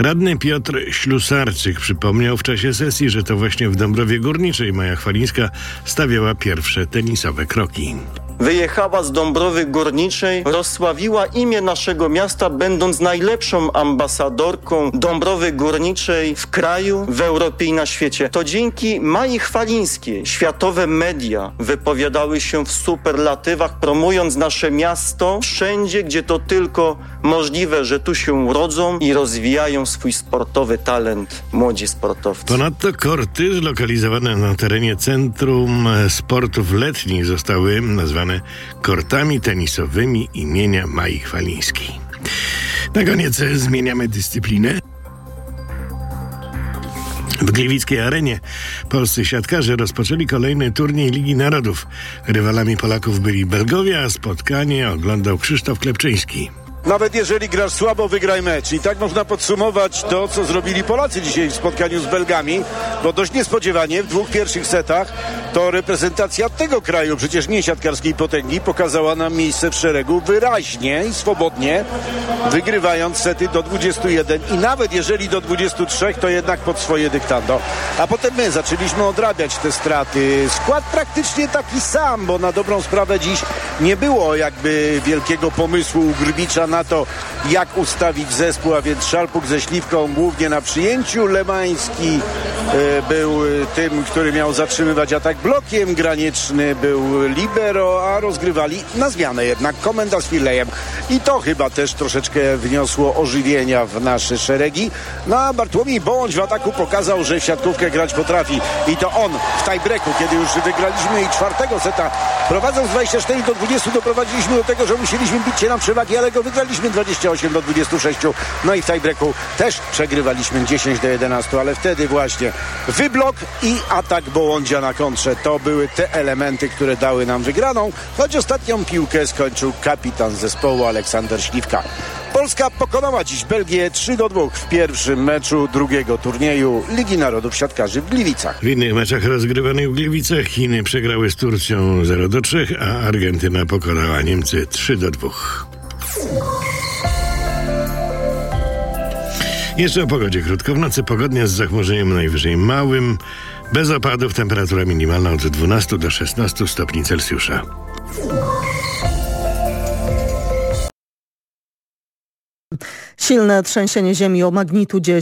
Radny Piotr Ślusarczyk przypomniał w czasie sesji, że to właśnie w Dąbrowie Górniczej Maja Chwalińska stawiała pierwsze tenisowe kroki. Wyjechała z Dąbrowy Górniczej, rozsławiła imię naszego miasta, będąc najlepszą ambasadorką Dąbrowy Górniczej w kraju, w Europie i na świecie. To dzięki Mai Chwalińskiej światowe media wypowiadały się w superlatywach, promując nasze miasto wszędzie, gdzie to tylko możliwe, że tu się urodzą i rozwijają swój sportowy talent młodzi sportowcy. Ponadto korty zlokalizowane na terenie Centrum Sportów Letnich zostały nazwane kortami tenisowymi imienia Mai Chwalińskiej. Na koniec zmieniamy dyscyplinę. W gliwickiej arenie polscy siatkarze rozpoczęli kolejny turniej Ligi Narodów. Rywalami Polaków byli Belgowie, a spotkanie oglądał Krzysztof Klepczyński. Nawet jeżeli grasz słabo, wygraj mecz. I tak można podsumować to, co zrobili Polacy dzisiaj w spotkaniu z Belgami, bo dość niespodziewanie w dwóch pierwszych setach to reprezentacja tego kraju, przecież nie siatkarskiej potęgi, pokazała nam miejsce w szeregu wyraźnie i swobodnie, wygrywając sety do 21 i nawet jeżeli do 23, to jednak pod swoje dyktando. A potem my zaczęliśmy odrabiać te straty. Skład praktycznie taki sam, bo na dobrą sprawę dziś nie było jakby wielkiego pomysłu u Grbicza na to, jak ustawić zespół, a więc Szalpuk ze Śliwką głównie na przyjęciu. Lemański był tym, który miał zatrzymywać atak blokiem. Graniczny był libero, a rozgrywali na zmianę jednak Komenda z Firlejem. I to chyba też troszeczkę wniosło ożywienia w nasze szeregi. No a Bartłomiej Bołądź w ataku pokazał, że w siatkówkę grać potrafi. I to on w tiebreaku, kiedy już wygraliśmy i czwartego seta, prowadząc 24 do 20, doprowadziliśmy do tego, że musieliśmy bić się na przewagi, ale go wygraliśmy 28 do 26. No i w tiebreaku też przegrywaliśmy 10 do 11, ale wtedy właśnie wyblok i atak Bołądzia na kontrze. To były te elementy, które dały nam wygraną, choć ostatnią piłkę skończył kapitan zespołu Aleksander Śliwka. Polska pokonała dziś Belgię 3 do 2 w pierwszym meczu drugiego turnieju Ligi Narodów Siatkarzy w Gliwicach. W innych meczach rozgrywanych w Gliwicach Chiny przegrały z Turcją 0 do 3, a Argentyna pokonała Niemcy 3 do 2. Jeszcze o pogodzie krótko. W nocy pogodnie z zachmurzeniem najwyżej małym. Bez opadów, temperatura minimalna od 12 do 16 stopni Celsjusza. Silne trzęsienie ziemi o magnitudzie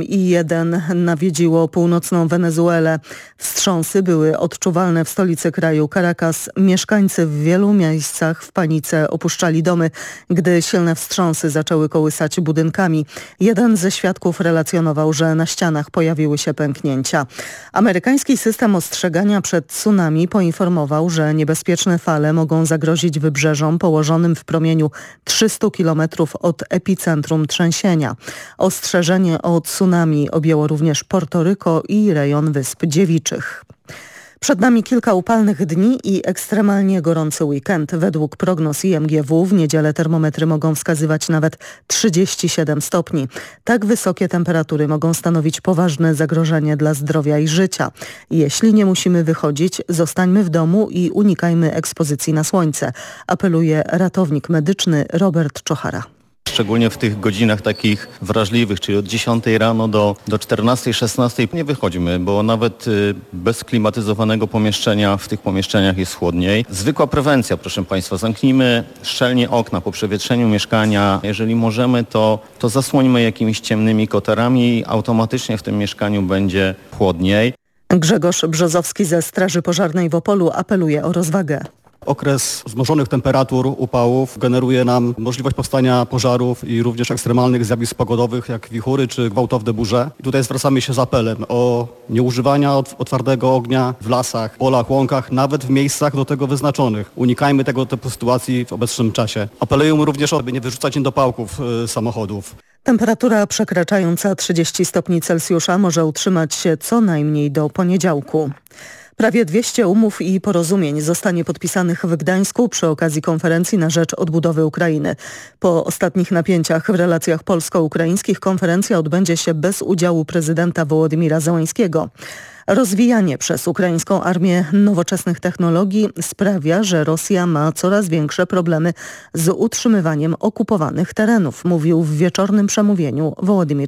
7,1 nawiedziło północną Wenezuelę. Wstrząsy były odczuwalne w stolicy kraju Caracas. Mieszkańcy w wielu miejscach w panice opuszczali domy, gdy silne wstrząsy zaczęły kołysać budynkami. Jeden ze świadków relacjonował, że na ścianach pojawiły się pęknięcia. Amerykański system ostrzegania przed tsunami poinformował, że niebezpieczne fale mogą zagrozić wybrzeżom położonym w promieniu 300 km od epicentrum trzęsienia. Ostrzeżenie o tsunami objęło również Portoryko i rejon Wysp Dziewiczych. Przed nami kilka upalnych dni i ekstremalnie gorący weekend. Według prognoz IMGW w niedzielę termometry mogą wskazywać nawet 37 stopni. Tak wysokie temperatury mogą stanowić poważne zagrożenie dla zdrowia i życia. Jeśli nie musimy wychodzić, zostańmy w domu i unikajmy ekspozycji na słońce, apeluje ratownik medyczny Robert Czochara. Szczególnie w tych godzinach takich wrażliwych, czyli od 10 rano do 14, 16 nie wychodzimy, bo nawet bez klimatyzowanego pomieszczenia w tych pomieszczeniach jest chłodniej. Zwykła prewencja, proszę Państwa, zamknijmy szczelnie okna po przewietrzeniu mieszkania. Jeżeli możemy, to zasłońmy jakimiś ciemnymi kotarami i automatycznie w tym mieszkaniu będzie chłodniej. Grzegorz Brzozowski ze Straży Pożarnej w Opolu apeluje o rozwagę. Okres wzmożonych temperatur, upałów generuje nam możliwość powstania pożarów i również ekstremalnych zjawisk pogodowych jak wichury czy gwałtowne burze. I tutaj zwracamy się z apelem o nieużywania otwartego ognia w lasach, polach, łąkach, nawet w miejscach do tego wyznaczonych. Unikajmy tego typu sytuacji w obecnym czasie. Apelujemy również, aby nie wyrzucać niedopałków samochodów. Temperatura przekraczająca 30 stopni Celsjusza może utrzymać się co najmniej do poniedziałku. Prawie 200 umów i porozumień zostanie podpisanych w Gdańsku przy okazji konferencji na rzecz odbudowy Ukrainy. Po ostatnich napięciach w relacjach polsko-ukraińskich konferencja odbędzie się bez udziału prezydenta Wołodymira Zełańskiego. Rozwijanie przez ukraińską armię nowoczesnych technologii sprawia, że Rosja ma coraz większe problemy z utrzymywaniem okupowanych terenów, mówił w wieczornym przemówieniu Wołodymyr